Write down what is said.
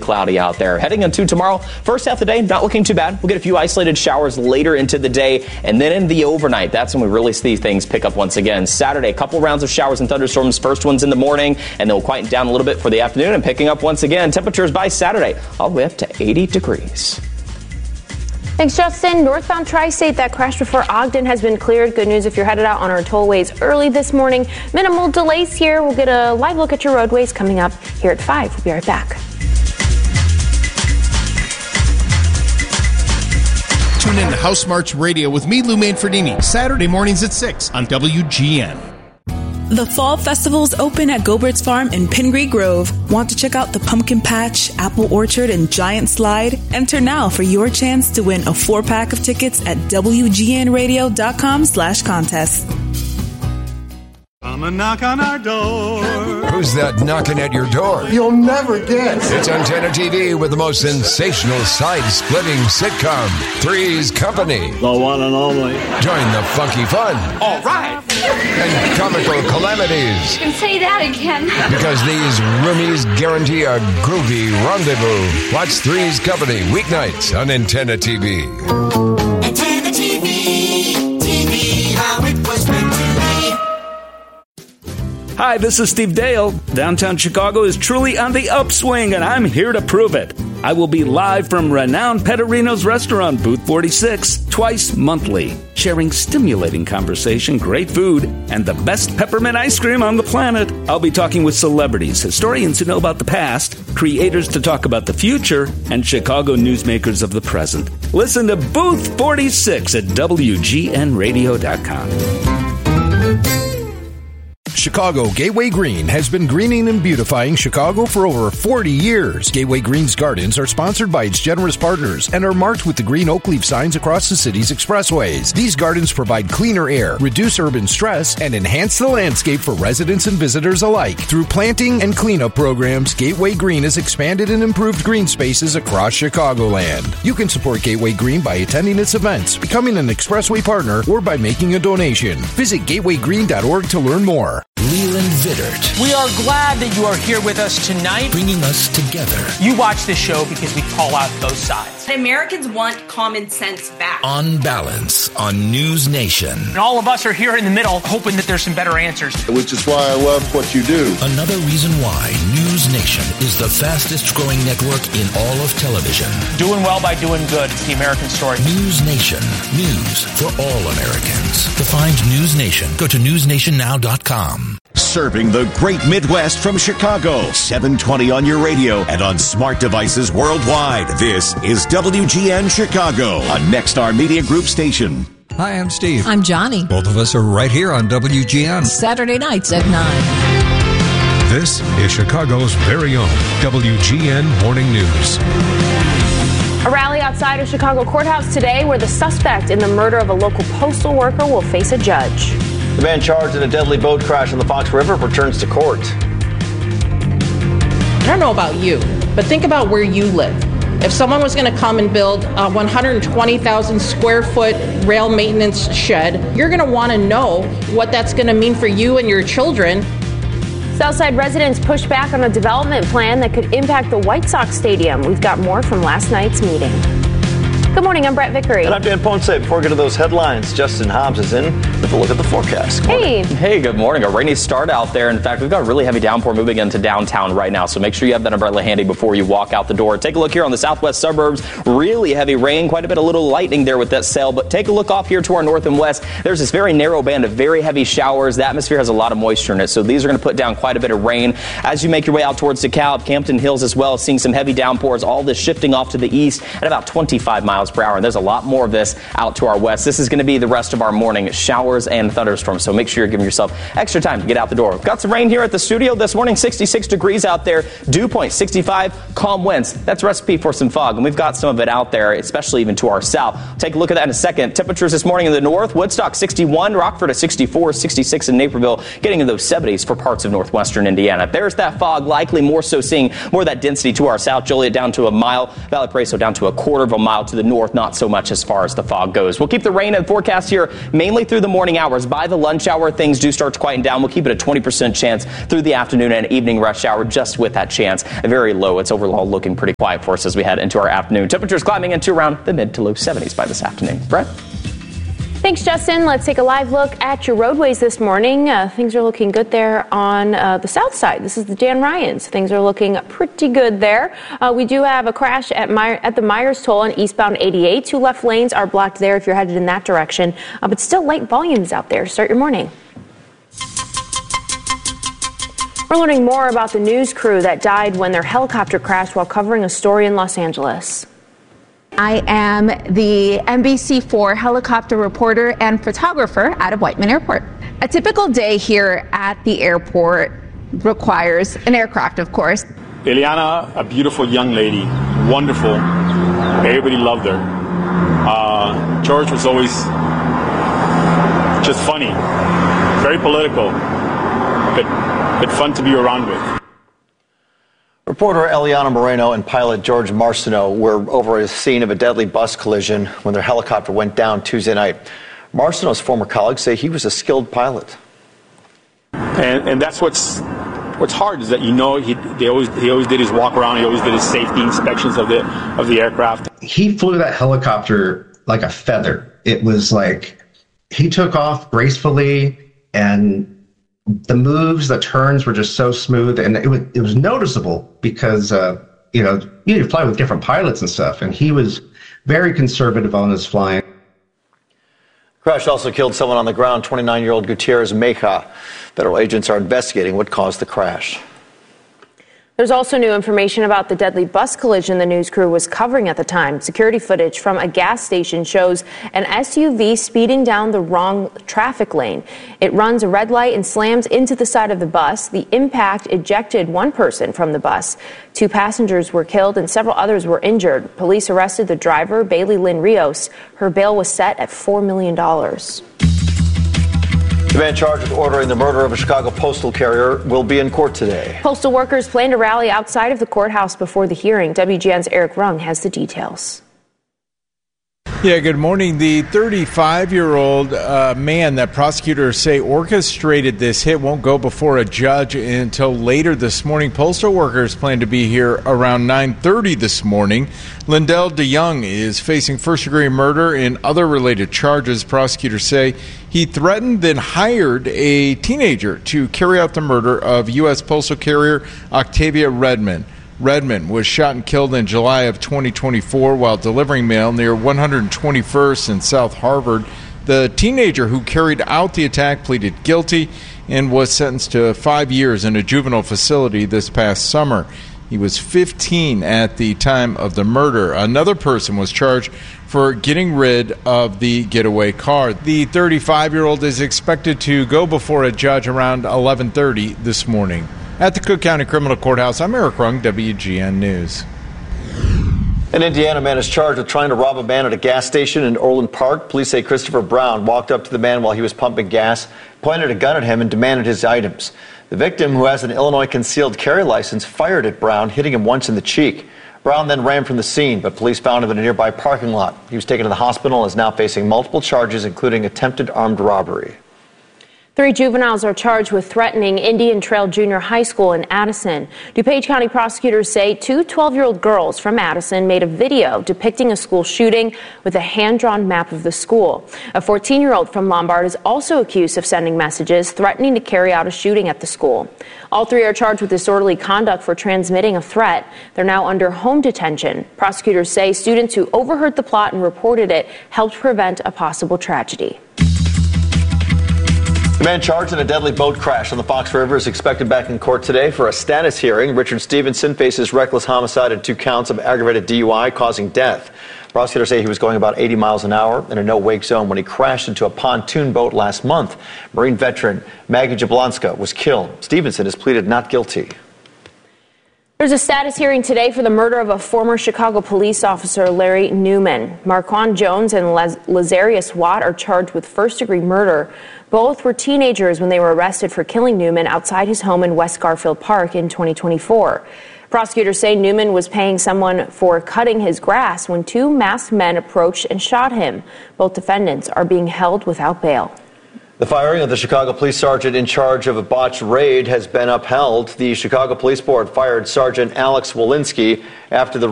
cloudy out there. Heading into tomorrow, first half of the day, not looking too bad. We'll get a few isolated showers later into the day, and then in the overnight, that's when we really see things pick up once again. Saturday, a couple rounds of showers and thunderstorms. First ones in the morning, and they'll quieten down a little bit for the afternoon and picking up once again. Temperatures by Saturday all the way up to 80 degrees. Thanks, Justin. Northbound Tri-State, that crash before Ogden has been cleared. Good news if you're headed out on our tollways early this morning. Minimal delays here. We'll get a live look at your roadways coming up here at 5. We'll be right back. Tune in to House March Radio with me, Lou Manfredini, Saturday mornings at 6 on WGN. The Fall Festival's open at Gobert's Farm in Pingree Grove. Want to check out the Pumpkin Patch, Apple Orchard, and Giant Slide? Enter now for your chance to win a 4-pack of tickets at WGNradio.com/contest. Come and knock on our door. Who's that knocking at your door? You'll never guess. It's Antenna TV with the most sensational side-splitting sitcom, Three's Company. The one and only. Join the funky fun. All right. And comical calamities. You can say that again. Because these roomies guarantee a groovy rendezvous. Watch Three's Company weeknights on Antenna TV. Antenna TV, TV, how it was meant to be. Hi, this is Steve Dale. Downtown Chicago is truly on the upswing, and I'm here to prove it. I will be live from renowned Pettorino's restaurant, Booth 46, twice monthly, sharing stimulating conversation, great food, and the best peppermint ice cream on the planet. I'll be talking with celebrities, historians who know about the past, creators to talk about the future, and Chicago newsmakers of the present. Listen to Booth 46 at WGNradio.com. Chicago Gateway Green has been greening and beautifying Chicago for over 40 years. Gateway Green's gardens are sponsored by its generous partners and are marked with the green oak leaf signs across the city's expressways. These gardens provide cleaner air, reduce urban stress, and enhance the landscape for residents and visitors alike. Through planting and cleanup programs, Gateway Green has expanded and improved green spaces across Chicagoland. You can support Gateway Green by attending its events, becoming an expressway partner, or by making a donation. Visit gatewaygreen.org to learn more. Leland Vittert. We are glad that you are here with us tonight. Bringing us together. You watch this show because we call out both sides. Americans want common sense back. On Balance on News Nation. And all of us are here in the middle hoping that there's some better answers. Which is why I love what you do. Another reason why News Nation is the fastest growing network in all of television. Doing well by doing good. It's the American story. News Nation. News for all Americans. To find News Nation, go to newsnationnow.com. Serving the great Midwest from Chicago. 720 on your radio and on smart devices worldwide. This is WGN Chicago, a Nexstar Media Group station. Hi, I'm Steve. I'm Johnny. Both of us are right here on WGN. Saturday nights at 9. This is Chicago's very own WGN Morning News. A rally outside of Chicago Courthouse today where the suspect in the murder of a local postal worker will face a judge. The man charged in a deadly boat crash on the Fox River returns to court. I don't know about you, but think about where you live. If someone was going to come and build a 120,000 square foot rail maintenance shed, you're going to want to know what that's going to mean for you and your children. Southside residents push back on a development plan that could impact the White Sox Stadium. We've got more from last night's meeting. Good morning, I'm Brett Vickery. And I'm Dan Ponce. Before we get to those headlines, Justin Hobbs is in with a look at the forecast. Hey, good morning. A rainy start out there. In fact, we've got a really heavy downpour moving into downtown right now, so make sure you have that umbrella handy before you walk out the door. Take a look here on the southwest suburbs. Really heavy rain, quite a bit of little lightning there with that sail, but take a look off here to our north and west. There's this very narrow band of very heavy showers. The atmosphere has a lot of moisture in it, so these are going to put down quite a bit of rain. As you make your way out towards DeKalb, Campton Hills as well, seeing some heavy downpours, all this shifting off to the east at about 25 miles per hour, and there's a lot more of this out to our west. This is going to be the rest of our morning, showers and thunderstorms, so make sure you're giving yourself extra time to get out the door. We've got some rain here at the studio this morning, 66 degrees out there, dew point 65, calm winds. That's a recipe for some fog, and we've got some of it out there, especially even to our south. Take a look at that in a second. Temperatures this morning in the north, Woodstock 61, Rockford at 64, 66 in Naperville, getting in those 70s for parts of northwestern Indiana. There's that fog, likely more so seeing more of that density to our south. Joliet down to a mile, Valparaiso down to a quarter of a mile to the north. north, not so much as far as the fog goes. We'll keep the rain and forecast here mainly through the morning hours. By the lunch hour, things do start to quieten down. We'll keep it a 20% chance through the afternoon and evening rush hour, just with that chance. Very low. It's overall looking pretty quiet for us as we head into our afternoon. Temperatures climbing into around the mid to low 70s by this afternoon. Brett? Thanks, Justin. Let's take a live look at your roadways this morning. Things are looking good there on the south side. This is the Dan Ryans. Things are looking pretty good there. We do have a crash at the Myers Toll on eastbound 88. 2 left lanes are blocked there if you're headed in that direction, but still light volumes out there. Start your morning. We're learning more about the news crew that died when their helicopter crashed while covering a story in Los Angeles. I am the NBC4 helicopter reporter and photographer out of Whiteman Airport. A typical day here at the airport requires an aircraft, of course. Ileana, a beautiful young lady, wonderful. Everybody loved her. George was always just funny, very political, but fun to be around with. Reporter Eliana Moreno and pilot George Marciano were over at a scene of a deadly bus collision when their helicopter went down Tuesday night. Marciano's former colleagues say he was a skilled pilot. And that's what's hard is that he always did his walk around. He always did his safety inspections of the aircraft. He flew that helicopter like a feather. It was like he took off gracefully, and the moves, the turns were just so smooth, and it was noticeable because you fly with different pilots and stuff, and he was very conservative on his flying. Crash also killed someone on the ground, 29-year-old Gutierrez Meja. Federal agents are investigating what caused the crash. There's also new information about the deadly bus collision the news crew was covering at the time. Security footage from a gas station shows an SUV speeding down the wrong traffic lane. It runs a red light and slams into the side of the bus. The impact ejected one person from the bus. 2 passengers were killed and several others were injured. Police arrested the driver, Bailey Lynn Rios. Her bail was set at $4 million. The man charged with ordering the murder of a Chicago postal carrier will be in court today. Postal workers plan to rally outside of the courthouse before the hearing. WGN's Eric Rung has the details. Yeah, good morning. The 35-year-old man that prosecutors say orchestrated this hit won't go before a judge until later this morning. Postal workers plan to be here around 9:30 this morning. Lindell DeYoung is facing first-degree murder and other related charges. Prosecutors say he threatened, then hired a teenager to carry out the murder of U.S. postal carrier Octavia Redmond. Redmond was shot and killed in July of 2024 while delivering mail near 121st and South Harvard. The teenager who carried out the attack pleaded guilty and was sentenced to 5 years in a juvenile facility this past summer. He was 15 at the time of the murder. Another person was charged for getting rid of the getaway car. The 35-year-old is expected to go before a judge around 11:30 this morning. At the Cook County Criminal Courthouse, I'm Eric Rung, WGN News. An Indiana man is charged with trying to rob a man at a gas station in Orland Park. Police say Christopher Brown walked up to the man while he was pumping gas, pointed a gun at him, and demanded his items. The victim, who has an Illinois concealed carry license, fired at Brown, hitting him once in the cheek. Brown then ran from the scene, but police found him in a nearby parking lot. He was taken to the hospital and is now facing multiple charges, including attempted armed robbery. 3 juveniles are charged with threatening Indian Trail Junior High School in Addison. DuPage County prosecutors say 2 12-year-old girls from Addison made a video depicting a school shooting with a hand-drawn map of the school. A 14-year-old from Lombard is also accused of sending messages threatening to carry out a shooting at the school. All 3 are charged with disorderly conduct for transmitting a threat. They're now under home detention. Prosecutors say students who overheard the plot and reported it helped prevent a possible tragedy. The man charged in a deadly boat crash on the Fox River is expected back in court today for a status hearing. Richard Stevenson faces reckless homicide and 2 counts of aggravated DUI causing death. Prosecutors say he was going about 80 miles an hour in a no-wake zone when he crashed into a pontoon boat last month. Marine veteran Maggie Jablonska was killed. Stevenson has pleaded not guilty. There's a status hearing today for the murder of a former Chicago police officer, Larry Newman. Marquand Jones and Lazarius Watt are charged with first-degree murder. Both were teenagers when they were arrested for killing Newman outside his home in West Garfield Park in 2024. Prosecutors say Newman was paying someone for cutting his grass when two masked men approached and shot him. Both defendants are being held without bail. The firing of the Chicago police sergeant in charge of a botched raid has been upheld. The Chicago Police Board fired Sergeant Alex Walensky after the